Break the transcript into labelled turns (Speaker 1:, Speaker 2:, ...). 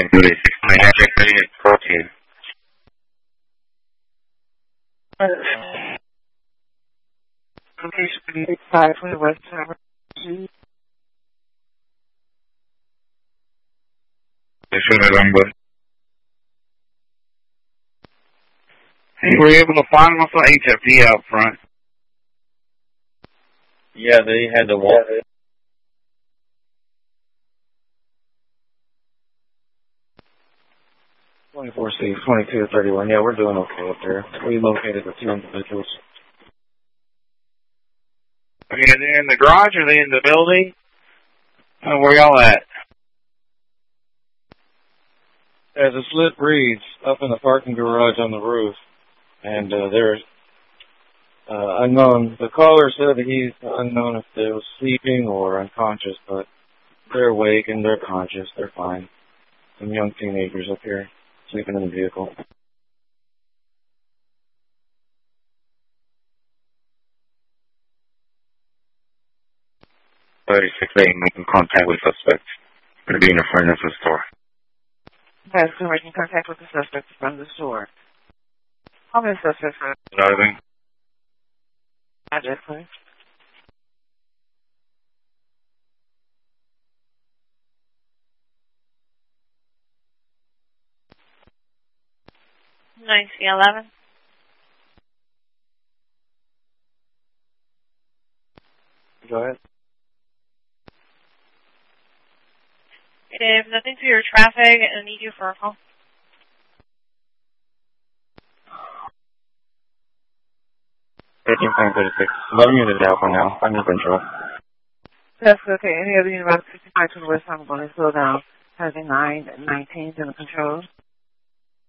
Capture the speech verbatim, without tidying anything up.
Speaker 1: thirty-six nine, check thirty-eight fourteen.
Speaker 2: Location thirty-six five for the West Tower.
Speaker 1: Hey, were you able to find them? I saw H F D out front.
Speaker 3: Yeah, they had to walk.
Speaker 4: twenty-four C, twenty-two thirty-one. Yeah, we're doing okay up there. We located the two individuals.
Speaker 1: Okay, are they in the garage? Are they in the building? Uh, where y'all at?
Speaker 4: There's a slip breeze up in the parking garage on the roof, and uh, they're uh, unknown. The caller said that he's unknown if they were sleeping or unconscious, but they're awake and they're conscious. They're fine. Some young teenagers up here sleeping in the vehicle.
Speaker 1: thirty-six eight, making contact with suspect. Going to be in the front of the store.
Speaker 2: Yes, we're making contact with the suspect from the store. How many suspects are
Speaker 1: Driving.
Speaker 2: address, please?
Speaker 5: nine C eleven.
Speaker 4: Go ahead.
Speaker 5: If nothing to your traffic, I need you for a call.
Speaker 4: thirteen thirty-six. eleven units out for now. I'm in control.
Speaker 2: That's okay. Any other unit about fifty-five to the west, I'm going to slow down. Having nine nineteens in the controls.